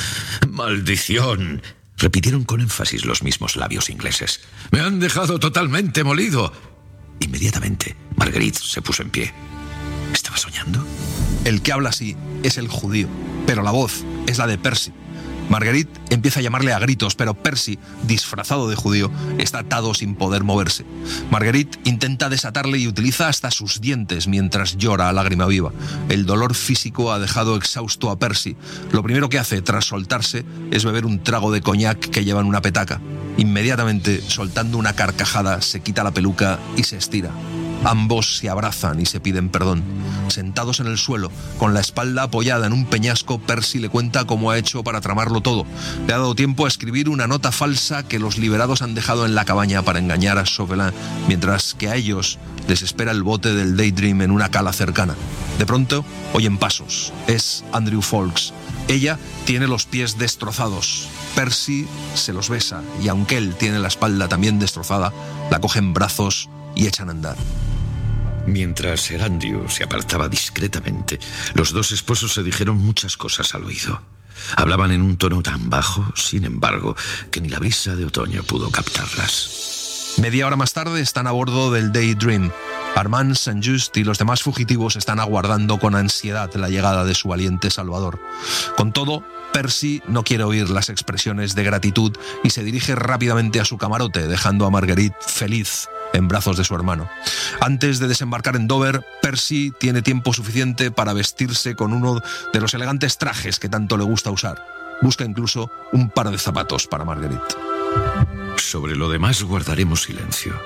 ¡Maldición! Repitieron con énfasis los mismos labios ingleses. ¡Me han dejado totalmente molido! Inmediatamente, Marguerite se puso en pie. ¿Estaba soñando? El que habla así es el judío, pero la voz es la de Percy. Marguerite empieza a llamarle a gritos, pero Percy, disfrazado de judío, está atado sin poder moverse. Marguerite intenta desatarle y utiliza hasta sus dientes mientras llora a lágrima viva. El dolor físico ha dejado exhausto a Percy. Lo primero que hace tras soltarse es beber un trago de coñac que lleva en una petaca. Inmediatamente, soltando una carcajada, se quita la peluca y se estira. Ambos se abrazan y se piden perdón. Sentados en el suelo, con la espalda apoyada en un peñasco, Percy le cuenta cómo ha hecho para tramarlo todo. Le ha dado tiempo a escribir una nota falsa que los liberados han dejado en la cabaña para engañar a Chauvelin, mientras que a ellos les espera el bote del Daydream en una cala cercana. De pronto, oyen pasos. Es Andrew Ffoulkes. Ella tiene los pies destrozados. Percy se los besa y aunque él tiene la espalda también destrozada, la coge en brazos y echan a andar. Mientras Sir Andrew se apartaba discretamente, los dos esposos se dijeron muchas cosas al oído. Hablaban en un tono tan bajo, sin embargo, que ni la brisa de otoño pudo captarlas. Media hora más tarde están a bordo del Daydream. Armand Saint-Just y los demás fugitivos están aguardando con ansiedad la llegada de su valiente salvador. Con todo, Percy no quiere oír las expresiones de gratitud y se dirige rápidamente a su camarote, dejando a Marguerite feliz en brazos de su hermano. Antes de desembarcar en Dover, Percy tiene tiempo suficiente para vestirse con uno de los elegantes trajes que tanto le gusta usar. Busca incluso un par de zapatos para Marguerite. Sobre lo demás guardaremos silencio.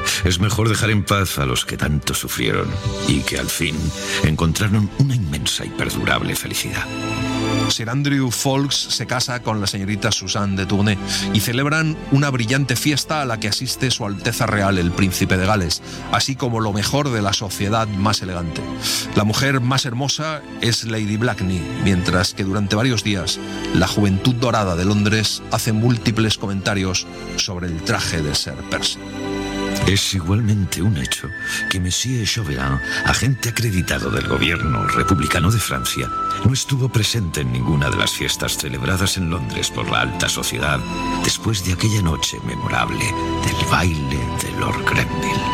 Es mejor dejar en paz a los que tanto sufrieron y que al fin encontraron una inmensa y perdurable felicidad. Sir Andrew Ffoulkes se casa con la señorita Suzanne de Tournai y celebran una brillante fiesta a la que asiste Su Alteza Real el Príncipe de Gales, así como lo mejor de la sociedad más elegante. La mujer más hermosa es Lady Blakeney, mientras que durante varios días la juventud dorada de Londres hace múltiples comentarios sobre el traje de Sir Percy. Es igualmente un hecho que Monsieur Chauvelin, agente acreditado del gobierno republicano de Francia, no estuvo presente en ninguna de las fiestas celebradas en Londres por la alta sociedad después de aquella noche memorable del baile de Lord Grenville.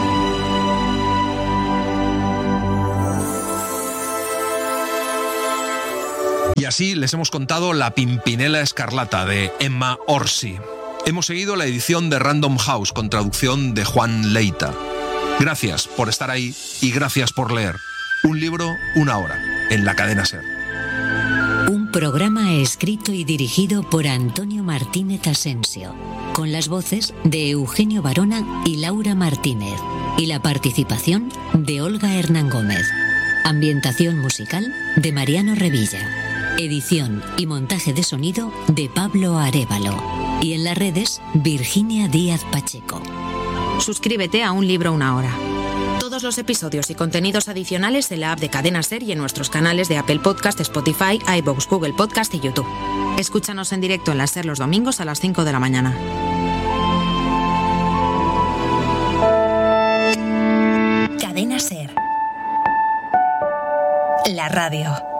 Y así les hemos contado La Pimpinela Escarlata de Emma Orsi. Hemos seguido la edición de Random House con traducción de Juan Leita. Gracias por estar ahí y gracias por leer. Un libro, una hora, en la cadena SER. Un programa escrito y dirigido por Antonio Martínez Asensio, con las voces de Eugenio Barona y Laura Martínez, y la participación de Olga Hernán Gómez. Ambientación musical de Mariano Revilla. Edición y montaje de sonido de Pablo Arévalo. Y en las redes, Virginia Díaz Pacheco. Suscríbete a Un Libro Una Hora. Todos los episodios y contenidos adicionales en la app de Cadena SER y en nuestros canales de Apple Podcast, Spotify, iVoox, Google Podcast y YouTube. Escúchanos en directo en la SER los domingos a las cinco de la mañana. Cadena SER. La radio.